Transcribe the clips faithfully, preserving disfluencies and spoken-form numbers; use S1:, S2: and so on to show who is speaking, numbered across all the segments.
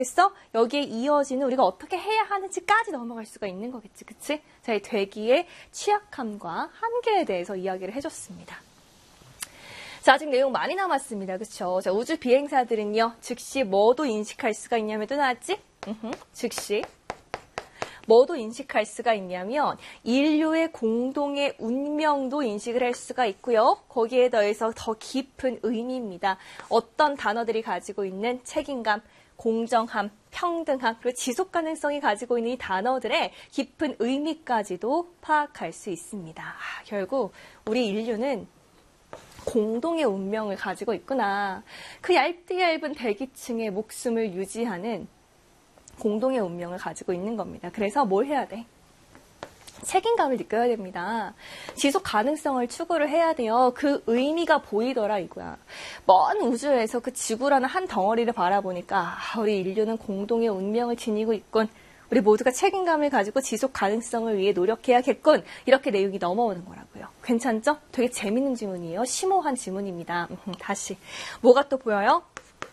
S1: 그래서 여기에 이어지는 우리가 어떻게 해야 하는지까지 넘어갈 수가 있는 거겠지, 그치? 자, 이 되기의 취약함과 한계에 대해서 이야기를 해줬습니다. 자, 아직 내용 많이 남았습니다. 그쵸? 자, 우주 비행사들은요, 즉시 뭐도 인식할 수가 있냐면 또 나왔지? 으흠, 즉시. 뭐도 인식할 수가 있냐면 인류의 공동의 운명도 인식을 할 수가 있고요. 거기에 더해서 더 깊은 의미입니다. 어떤 단어들이 가지고 있는 책임감, 공정함, 평등함, 그리고 지속 가능성이 가지고 있는 이 단어들의 깊은 의미까지도 파악할 수 있습니다. 아, 결국 우리 인류는 공동의 운명을 가지고 있구나. 그 얇디 얇은 대기층의 목숨을 유지하는 공동의 운명을 가지고 있는 겁니다. 그래서 뭘 해야 돼? 책임감을 느껴야 됩니다. 지속 가능성을 추구를 해야 돼요. 그 의미가 보이더라 이거야. 먼 우주에서 그 지구라는 한 덩어리를 바라보니까 아, 우리 인류는 공동의 운명을 지니고 있군. 우리 모두가 책임감을 가지고 지속 가능성을 위해 노력해야겠군. 이렇게 내용이 넘어오는 거라고요. 괜찮죠? 되게 재밌는 지문이에요. 심오한 지문입니다. 다시. 뭐가 또 보여요?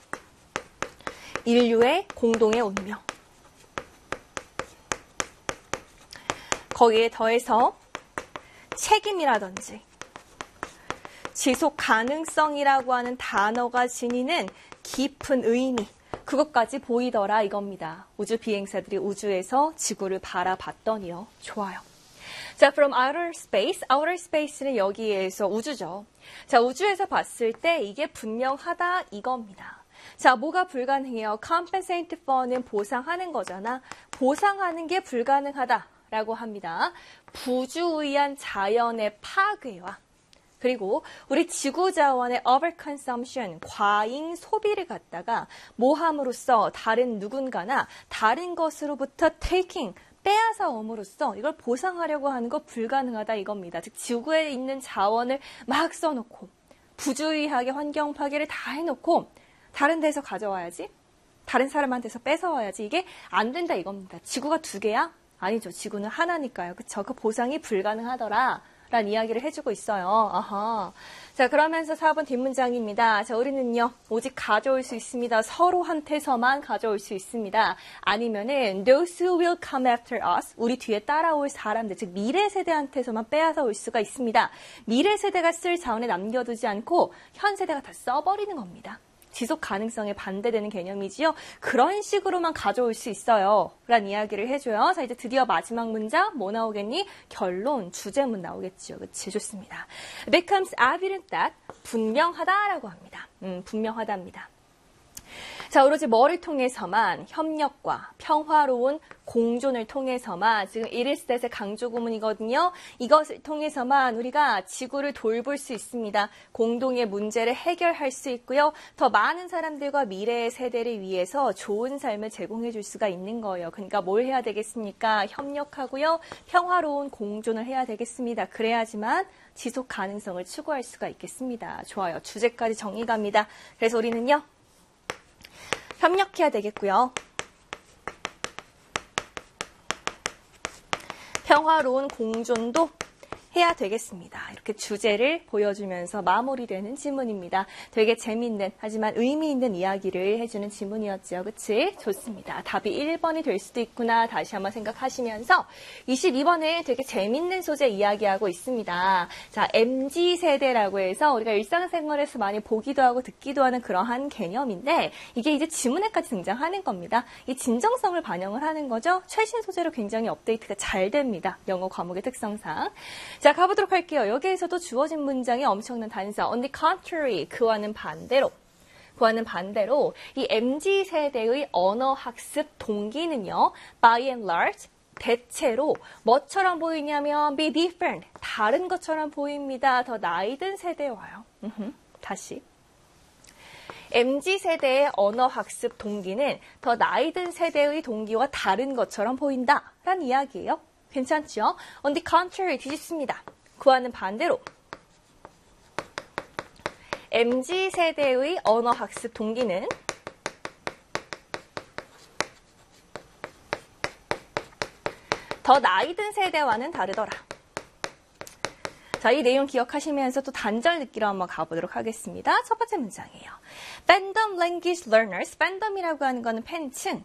S1: 인류의 공동의 운명. 거기에 더해서 책임이라든지 지속 가능성이라고 하는 단어가 지니는 깊은 의미, 그것까지 보이더라 이겁니다. 우주 비행사들이 우주에서 지구를 바라봤더니요. 좋아요. 자, from outer space. outer space는 여기에서 우주죠. 자, 우주에서 봤을 때 이게 분명하다 이겁니다. 자, 뭐가 불가능해요? compensate for는 보상하는 거잖아. 보상하는 게 불가능하다. 라고 합니다. 부주의한 자연의 파괴와 그리고 우리 지구 자원의 overconsumption, 과잉 소비를 갖다가 모함으로써 다른 누군가나 다른 것으로부터 taking, 빼앗아 옴으로써 이걸 보상하려고 하는 거 불가능하다 이겁니다. 즉 지구에 있는 자원을 막 써놓고 부주의하게 환경 파괴를 다 해놓고 다른 데서 가져와야지, 다른 사람한테서 뺏어와야지, 이게 안 된다 이겁니다. 지구가 두 개야? 아니죠. 지구는 하나니까요. 그쵸? 그 보상이 불가능하더라. 라는 이야기를 해주고 있어요. 아하. 자, 그러면서 사 번 뒷문장입니다. 자, 우리는요, 오직 가져올 수 있습니다. 서로한테서만 가져올 수 있습니다. 아니면은, those who will come after us, 우리 뒤에 따라올 사람들, 즉, 미래 세대한테서만 빼앗아 올 수가 있습니다. 미래 세대가 쓸 자원에 남겨두지 않고, 현 세대가 다 써버리는 겁니다. 지속 가능성에 반대되는 개념이지요. 그런 식으로만 가져올 수 있어요. 라는 이야기를 해줘요. 자, 이제 드디어 마지막 문장 뭐 나오겠니? 결론, 주제문 나오겠지요. 그치? 좋습니다. becomes evident that 분명하다라고 합니다. 음, 분명하답니다. 자, 오로지 뭐를 통해서만? 협력과 평화로운 공존을 통해서만, 지금 it is that의 강조 구문이거든요. 이것을 통해서만 우리가 지구를 돌볼 수 있습니다. 공동의 문제를 해결할 수 있고요. 더 많은 사람들과 미래의 세대를 위해서 좋은 삶을 제공해 줄 수가 있는 거예요. 그러니까 뭘 해야 되겠습니까? 협력하고요. 평화로운 공존을 해야 되겠습니다. 그래야지만 지속 가능성을 추구할 수가 있겠습니다. 좋아요. 주제까지 정의 갑니다. 그래서 우리는요, 협력해야 되겠고요. 평화로운 공존도 해야 되겠습니다. 이렇게 주제를 보여주면서 마무리되는 지문입니다. 되게 재미있는 하지만 의미 있는 이야기를 해주는 지문이었죠. 그치? 좋습니다. 답이 일 번이 될 수도 있구나 다시 한번 생각하시면서 이십이 번에 되게 재미있는 소재 이야기하고 있습니다. 자, 엠지 세대라고 해서 우리가 일상생활에서 많이 보기도 하고 듣기도 하는 그러한 개념인데 이게 이제 지문에까지 등장하는 겁니다. 이 진정성을 반영을 하는 거죠. 최신 소재로 굉장히 업데이트가 잘 됩니다. 영어 과목의 특성상. 자, 가보도록 할게요. 여기에서도 주어진 문장이 엄청난 단서. On the contrary, 그와는 반대로. 그와는 반대로 이 엠지 세대의 언어 학습 동기는요. By and large, 대체로 뭐처럼 보이냐면 be different, 다른 것처럼 보입니다. 더 나이 든 세대와요. 으흠, 다시. 엠지 세대의 언어 학습 동기는 더 나이 든 세대의 동기와 다른 것처럼 보인다. 라는 이야기예요. 괜찮죠? On the contrary, 뒤집습니다. 그와는 반대로 엠지 세대의 언어 학습 동기는 더 나이 든 세대와는 다르더라. 자, 이 내용 기억하시면서 또 단절 듣기로 한번 가보도록 하겠습니다. 첫 번째 문장이에요. Fandom language learners, fandom이라고 하는 거는 팬층,